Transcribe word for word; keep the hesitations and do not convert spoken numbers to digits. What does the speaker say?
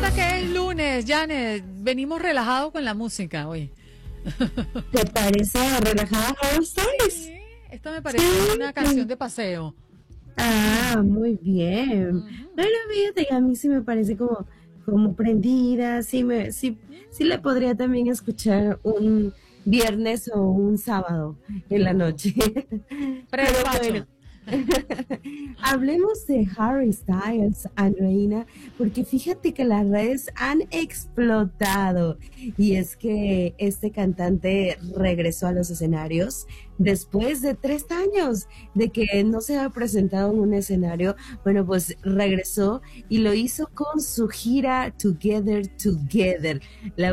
pasa que es lunes, Janet. Venimos relajados con la música hoy. ¿Te parece relajada Harry Styles? Sí, esta me parece Sí. una canción de paseo. Ah, muy bien. Ujú. Bueno, fíjate, a mí sí me parece como, como prendida, sí, me, sí, sí la podría también escuchar un viernes o un sábado en la noche. Pero Prespacho. bueno, hablemos de Harry Styles, Andreina, porque fíjate que las redes han explotado y es que este cantante regresó a los escenarios después de tres años de que no se ha presentado en un escenario. Bueno, pues regresó y lo hizo con su gira Together Together. La